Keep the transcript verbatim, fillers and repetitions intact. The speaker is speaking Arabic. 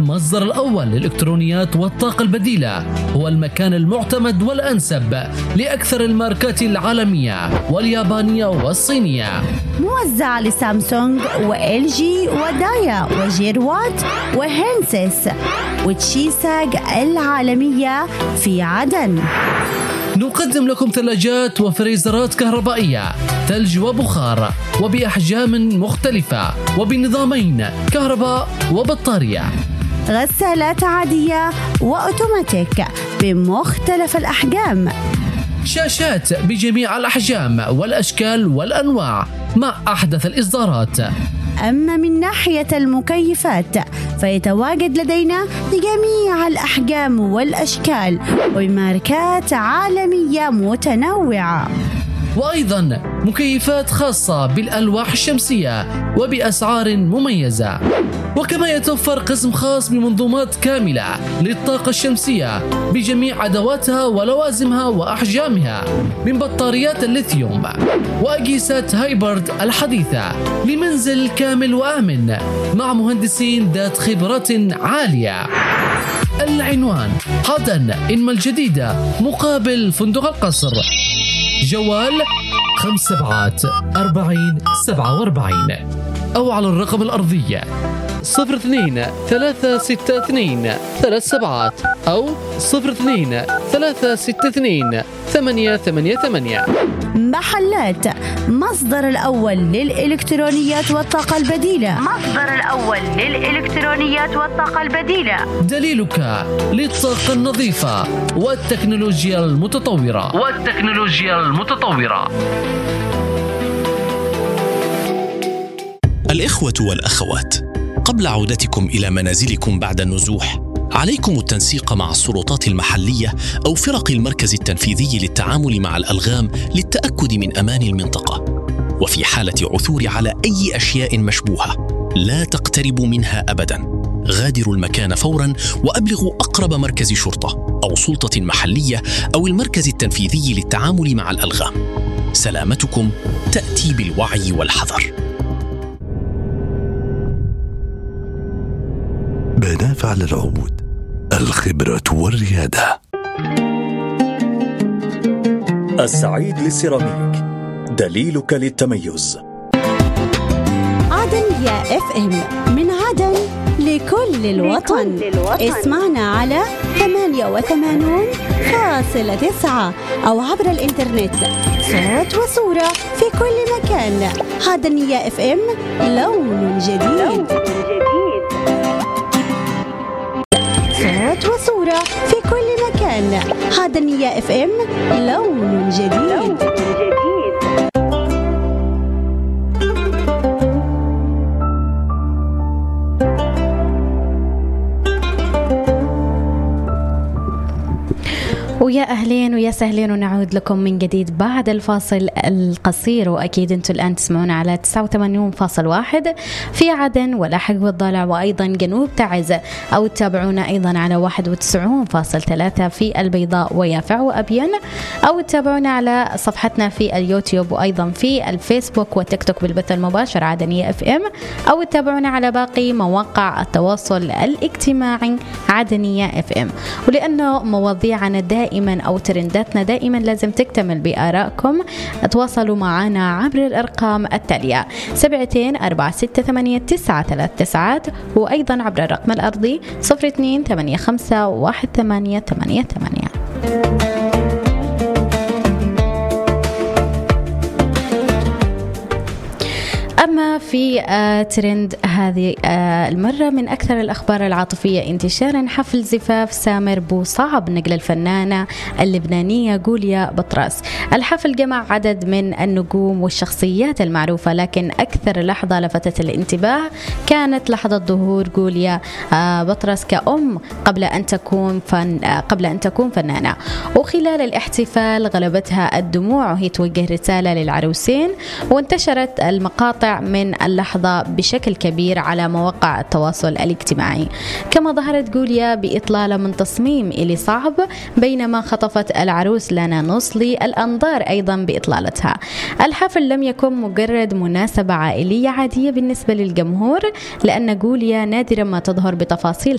مصدر الأول للإلكترونيات والطاقة البديلة، هو المكان المعتمد والأنسب لأكثر الماركات العالمية واليابانية والصينية. موزع لسامسونج وإل جي ودايا وجيروات وهينسيس وتشيساج العالمية في عدن. نقدم لكم ثلاجات وفريزرات كهربائية، ثلج وبخار، وبأحجام مختلفة وبنظامين كهرباء وبطارية. غسالات عادية وأوتوماتيك بمختلف الأحجام. شاشات بجميع الأحجام والأشكال والأنواع مع أحدث الإصدارات. أما من ناحية المكيفات فيتواجد لدينا بجميع الأحجام والأشكال وبماركات عالمية متنوعة، وأيضا مكيفات خاصة بالألواح الشمسية وبأسعار مميزة. وكما يتوفر قسم خاص بمنظومات كاملة للطاقة الشمسية بجميع أدواتها ولوازمها وأحجامها، من بطاريات الليثيوم وأجهزة هايبرد الحديثة، لمنزل كامل وآمن مع مهندسين ذات خبرات عالية. العنوان: عدن إنما الجديدة مقابل فندق القصر. جوال خمسة سبعات أربعين سبعة وأربعين، أو على الرقم الأرضي صفر اثنين ثلاثة ستة اثنين ثلاث سبعات أو صفر اثنين ثلاثة ستة اثنين ثمانية ثمانية ثمانية. محلات مصدر الأول للإلكترونيات والطاقة البديلة. مصدر الأول للإلكترونيات والطاقة البديلة، دليلك للطاقة النظيفة والتكنولوجيا المتطورة والتكنولوجيا المتطورة. الإخوة والأخوات، قبل عودتكم إلى منازلكم بعد النزوح، عليكم التنسيق مع السلطات المحلية أو فرق المركز التنفيذي للتعامل مع الألغام للتأكد من أمان المنطقة. وفي حالة عثور على أي أشياء مشبوهة لا تقتربوا منها أبداً. غادروا المكان فوراً وأبلغوا أقرب مركز شرطة أو سلطة محلية أو المركز التنفيذي للتعامل مع الألغام. سلامتكم تأتي بالوعي والحذر. بنافع للعود، الخبرة والريادة. السعيد للسيراميك، دليلك للتميز. عدن يا اف ام، من عدن لكل الوطن. اسمعنا على ثمانية وثمانين فاصلة تسعة أو عبر الإنترنت، صوت وصورة في كل مكان. عدن يا اف ام، لون جديد. صوت وصورة في كل مكان. عدن يا اف ام، لون جديد. ويا أهلين ويا سهلين، ونعود لكم من جديد بعد الفاصل القصير. وأكيد أنتم الآن تسمعون على تسعة وثمانين فاصلة واحد في عدن واللحق والضلع وأيضا جنوب تعز، أو تتابعونا أيضا على واحد وتسعين فاصلة ثلاثة في البيضاء ويافع وأبين، أو تتابعونا على صفحتنا في اليوتيوب وأيضا في الفيسبوك والتيك توك بالبث المباشر عدنية اف ام، أو تتابعونا على باقي مواقع التواصل الاجتماعي عدنية اف ام. ولأنه مواضيعنا دائما أو ترنداتنا دائما لازم تكتمل بآرائكم، تواصلوا معنا عبر الأرقام التالية سبعتين أربعة ستة ثمانية تسعة ثلاث تسعات، وأيضا عبر الرقم الأرضي صفر اثنين ثمانية خمسة واحد ثمانية ثمانية ثمانية. أما في آه ترند هذه آه المرة، من أكثر الأخبار العاطفية انتشارا حفل زفاف سامر بوصعب نقل الفنانة اللبنانية جوليا بطرس. الحفل جمع عدد من النجوم والشخصيات المعروفة، لكن أكثر لحظة لفتت الانتباه كانت لحظة ظهور جوليا آه بطرس كأم قبل أن تكون فن آه قبل أن تكون فنانة. وخلال الاحتفال غلبتها الدموع وهي توجه رسالة للعروسين، وانتشرت المقاطع من اللحظة بشكل كبير على مواقع التواصل الاجتماعي. كما ظهرت جوليا بإطلالة من تصميم إلي صعب، بينما خطفت العروس لنا نصلي الأنظار أيضا بإطلالتها. الحفل لم يكن مجرد مناسبة عائلية عادية بالنسبة للجمهور، لأن جوليا نادرا ما تظهر بتفاصيل